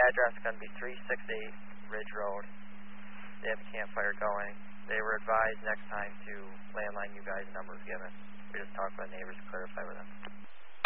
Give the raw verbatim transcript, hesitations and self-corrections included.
address is going to be three sixty-eight Ridge Road. They have a campfire going. They were advised next time to landline you guys, number is given. We just talked with neighbors to clarify with them.